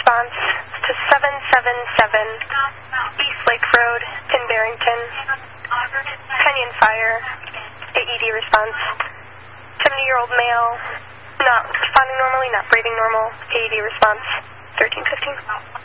response to 777 East Lake Road in Barrington. Canyon Fire, AED response. 70-year-old male, not responding normally, not breathing normal, AED response, 1315.